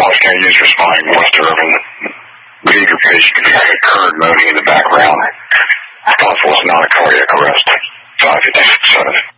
Wallace County is responding to West Urban. Believe your patient could have heard moaning in the background. Possible is not a cardiac arrest. 557.